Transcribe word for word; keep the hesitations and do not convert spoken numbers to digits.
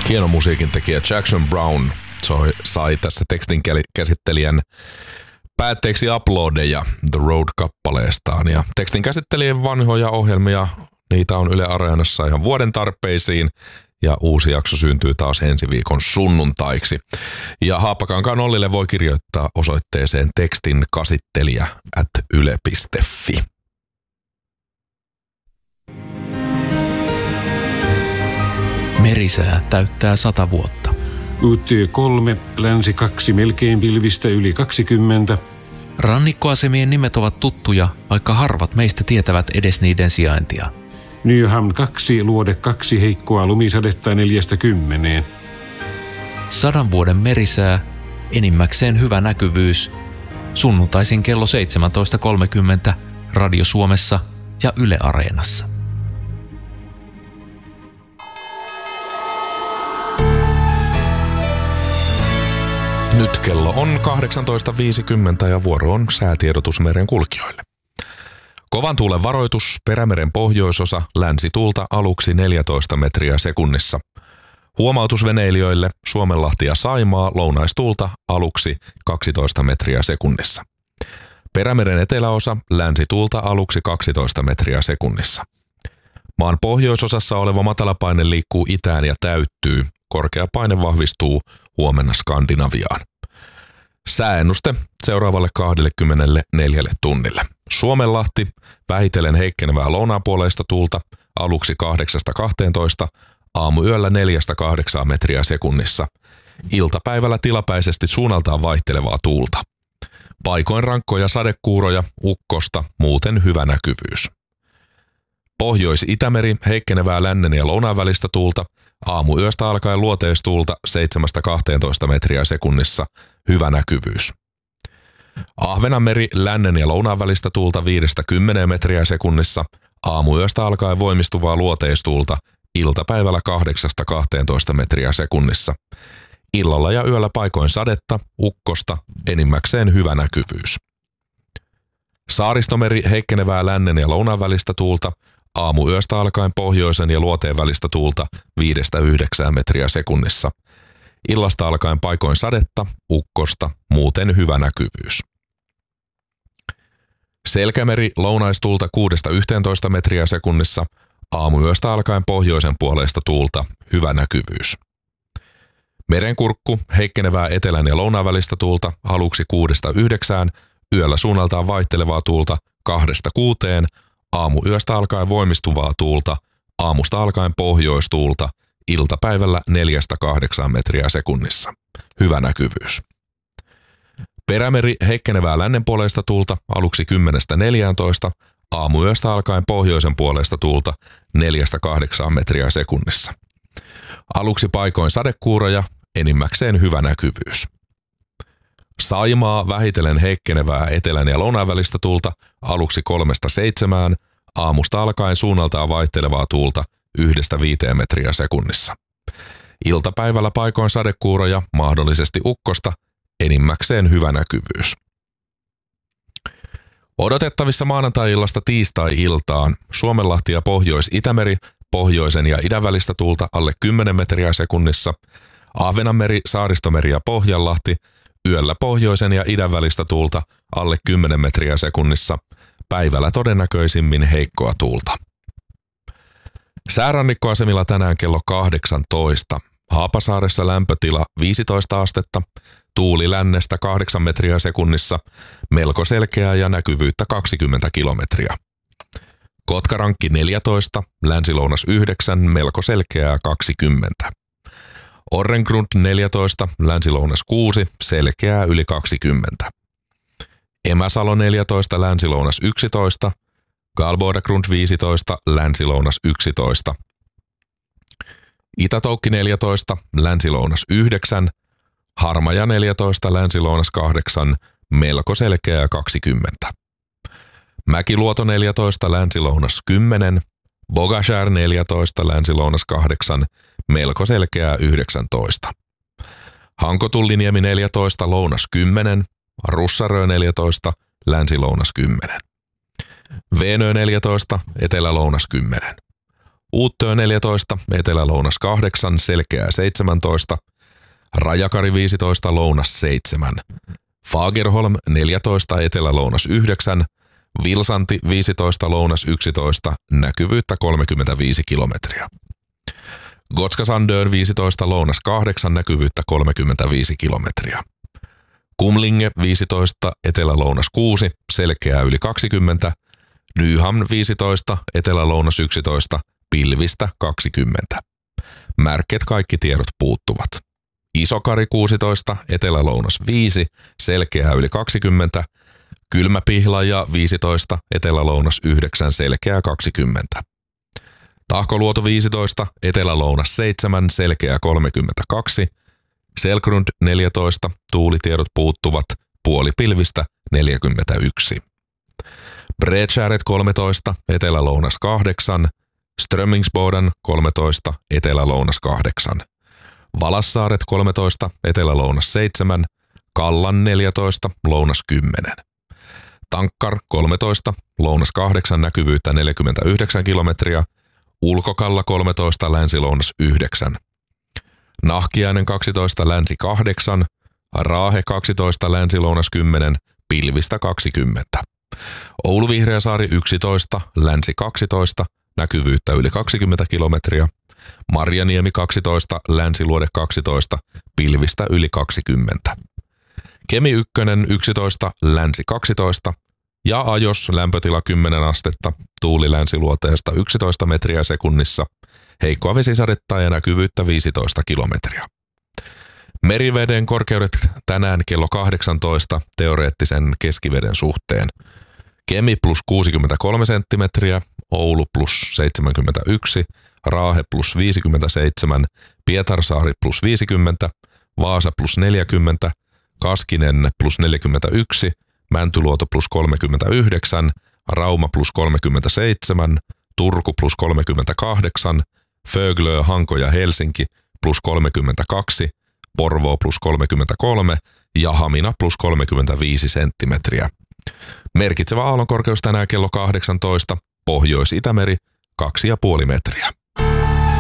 Hieno musiikin tekijä Jackson Browne sai, sai tässä tekstin käsittelijän päätteeksi uploadeja The Road-kappaleestaan. Ja tekstin käsittelijän vanhoja ohjelmia, niitä on Yle Areenassa ihan vuoden tarpeisiin. Ja uusi jakso syntyy taas ensi viikon sunnuntaiksi. Ja Haapakankaan Ollille voi kirjoittaa osoitteeseen tekstin käsittelijä at yle piste fi. Merisää täyttää sata vuotta. U T kolme, länsi kaksi, melkein pilvistä yli kaksikymmentä. Rannikkoasemien nimet ovat tuttuja, vaikka harvat meistä tietävät edes niiden sijaintia. Nyham kaksi, luode kaksi, heikkoa lumisadetta neljästä kymmeneen. Sadan vuoden merisää, enimmäkseen hyvä näkyvyys. Sunnuntaisin kello seitsemäntoista kolmekymmentä Radio Suomessa ja Yle Areenassa. Nyt kello on kahdeksantoista viisikymmentä ja vuoro on säätiedotus meren kulkijoille. Kovan tuulen varoitus, Perämeren pohjoisosa, länsituulta aluksi neljätoista metriä sekunnissa. Huomautus veneilijöille, Suomenlahti ja Saimaa, lounaistuulta aluksi kaksitoista metriä sekunnissa. Perämeren eteläosa, länsituulta aluksi kaksitoista metriä sekunnissa. Maan pohjoisosassa oleva matalapaine liikkuu itään ja täyttyy. Korkea paine vahvistuu huomenna Skandinaviaan. Sääennuste seuraavalle kaksikymmentäneljä tunnille. Suomenlahti, vähitellen heikkenevää lounaanpuoleista tuulta, aluksi kahdeksasta kahteentoista, aamuyöllä neljästä kahdeksaan metriä sekunnissa. Iltapäivällä tilapäisesti suunnaltaan vaihtelevaa tuulta. Paikoin rankkoja sadekuuroja, ukkosta, muuten hyvä näkyvyys. Pohjois-Itämeri, heikkenevää lännen ja lounaan välistä tuulta, aamuyöstä alkaen luoteistuulta seitsemästä kahteentoista metriä sekunnissa, hyvä näkyvyys. Ahvenanmeri, lännen ja lounaan välistä tuulta viidestä kymmeneen metriä sekunnissa, aamuyöstä alkaen voimistuvaa luoteistuulta, iltapäivällä kahdeksasta kahteentoista metriä sekunnissa. Illalla ja yöllä paikoin sadetta, ukkosta, enimmäkseen hyvä näkyvyys. Saaristomeri, heikkenevää lännen ja lounaan välistä tuulta, aamuyöstä alkaen pohjoisen ja luoteen välistä tuulta viidestä yhdeksään metriä sekunnissa. Illasta alkaen paikoin sadetta, ukkosta, muuten hyvä näkyvyys. Selkämeri, lounaistuulta kuudesta yhteentoista metriä sekunnissa, aamuyöstä alkaen pohjoisen puoleista tuulta, hyvä näkyvyys. Merenkurkku, heikkenevää etelän ja lounaan välistä tuulta, aluksi kuudesta yhdeksään, yöllä suunnaltaan vaihtelevaa tuulta kahdesta kuuteen, aamuyöstä alkaen voimistuvaa tuulta, aamusta alkaen pohjoistuulta, iltapäivällä neljästä kahdeksaan metriä sekunnissa. Hyvä näkyvyys. Perämeri, heikkenevää lännenpuoleista tuulta, aluksi kymmenestä neljääntoista, aamuyöstä alkaen pohjoisen puolesta tuulta neljästä kahdeksaan metriä sekunnissa. Aluksi paikoin sadekuuroja, enimmäkseen hyvä näkyvyys. Saimaa, vähitellen heikkenevää etelän ja lounaan välistä tuulta, aluksi kolmesta seitsemään, aamusta alkaen suunnaltaan vaihtelevaa tuulta yhdestä viiteen metriä sekunnissa. Iltapäivällä paikoin sadekuuroja, mahdollisesti ukkosta, enimmäkseen hyvä näkyvyys. Odotettavissa maanantai-illasta tiistai-iltaan Suomenlahti ja Pohjois-Itämeri, pohjoisen ja idän välistä tuulta alle kymmenen metriä sekunnissa, Ahvenanmeri, Saaristomeri ja Pohjanlahti, yöllä pohjoisen ja idän välistä tuulta alle kymmenen metriä sekunnissa, päivällä todennäköisimmin heikkoa tuulta. Säärannikkoasemilla tänään kello kahdeksantoista. Haapasaaressa lämpötila viisitoista astetta, tuuli lännestä kahdeksan metriä sekunnissa, melko selkeää ja näkyvyyttä kaksikymmentä kilometriä. Kotkarankki neljätoista, länsilounas yhdeksän, melko selkeää kaksikymmentä. Orrengrund neljätoista, länsilounas kuusi, selkeää yli kaksikymmentä. Emäsalo neljätoista, länsilounas yksitoista, Galbordagrund viisitoista, länsilounas yksitoista. Itätoukki neljätoista, länsilounas yhdeksän, Harmaja neljätoista, länsilounas kahdeksan, melko selkeää kaksikymmentä. Mäkiluoto neljätoista, länsilounas kymmenen, Bogashär neljätoista, länsilounas kahdeksan, melko selkeää yhdeksäntoista. Hankotulliniemi neljätoista, lounas kymmenen, Russarö neljätoista, länsilounas kymmenen. Veenö neljätoista, etelälounas kymmenen. Uuttöö neljätoista, etelä-lounas kahdeksan, selkeää seitsemäntoista, Rajakari viisitoista, lounas seitsemän, Fagerholm neljätoista, etelä-lounas yhdeksän, Vilsanti viisitoista, lounas yksitoista, näkyvyyttä kolmekymmentäviisi kilometriä. Gotska Sandön viisitoista, lounas kahdeksan, näkyvyyttä kolmekymmentäviisi kilometriä. Kumlinge viisitoista, etelä-lounas kuusi, selkeää yli kaksikymmentä, Nyhamn viisitoista, etelä-lounas yksitoista, pilvistä kaksikymmentä. Märket kaikki tiedot puuttuvat. Isokari kuusitoista, etelä-lounas viisi, selkeää yli kaksikymmentä, Kylmäpihlaja viisitoista, etelä-lounas yhdeksän, selkeää kaksikymmentä. Tahkoluoto viisitoista, etelä-lounas seitsemän, selkeää kolmekymmentäkaksi, Selgrund neljätoista, tuulitiedot puuttuvat, puoli pilvistä neljäkymmentäyksi. Bredskäret kolmetoista, etelä-lounas kahdeksan, Strömmingsboden kolmetoista, etelä-lounas kahdeksan. Valassaaret kolmetoista, etelä-lounas seitsemän, Kallan neljätoista, lounas kymmenen. Tankkar kolmetoista, lounas kahdeksan, näkyvyyttä neljäkymmentäyhdeksän kilometriä, Ulkokalla kolmetoista, länsi-lounas yhdeksän. Nahkiainen kaksitoista, länsi kahdeksan, Raahe kaksitoista, länsi-lounas kymmenen, pilvistä kaksikymmentä. Oulu Vihreäsaari yksitoista, länsi kaksitoista, näkyvyyttä yli kaksikymmentä kilometriä. Marjaniemi kaksitoista, länsiluode kaksitoista, pilvistä yli kaksikymmentä. Kemi ykkönen yksitoista, länsi kaksitoista ja Ajos lämpötila kymmenen astetta, tuuli länsiluoteesta yksitoista metriä sekunnissa, heikkoa vesisadetta ja näkyvyyttä viisitoista kilometriä. Meriveden korkeudet tänään kello kahdeksantoista teoreettisen keskiveden suhteen. Kemi plus kuusikymmentäkolme senttimetriä, Oulu plus seitsemänkymmentäyksi, Raahe plus viisikymmentäseitsemän, Pietarsaari plus viisikymmentä, Vaasa plus neljäkymmentä, Kaskinen plus neljäkymmentäyksi, Mäntyluoto plus kolmekymmentäyhdeksän, Rauma plus kolmekymmentäseitsemän, Turku plus kolmekymmentäkahdeksan, Föglö, Hanko ja Helsinki plus kolmekymmentäkaksi, Porvoo plus kolmekymmentäkolme ja Hamina plus kolmekymmentäviisi senttimetriä. Merkitsevä aallonkorkeus tänään kello kahdeksantoista, Pohjois-Itämeri kaksi pilkku viisi metriä.